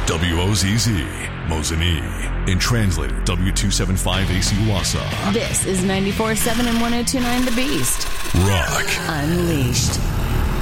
WOZZ, Mosinee. And translator, W275AC Wausau. This is 94.7 and 102.9 The Beast. Rock Unleashed.